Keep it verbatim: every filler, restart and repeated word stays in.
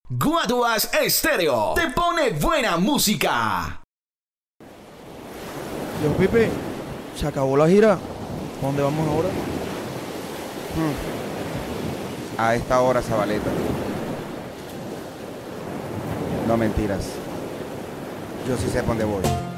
Guaduas Estéreo te pone buena música. Yo, Pipe, se acabó la gira. ¿Para dónde vamos ahora? Hmm. A esta hora, Zabaleta. No mentiras. Yo sí sé por dónde voy.